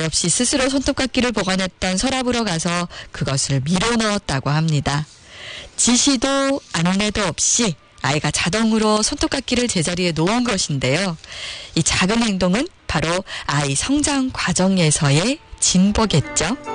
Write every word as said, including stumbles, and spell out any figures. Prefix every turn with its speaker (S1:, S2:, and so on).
S1: 없이 스스로 손톱깎이를 보관했던 서랍으로 가서 그것을 밀어넣었다고 합니다. 지시도 안내도 없이 아이가 자동으로 손톱깎이를 제자리에 놓은 것인데요. 이 작은 행동은 바로 아이 성장 과정에서의 진보겠죠.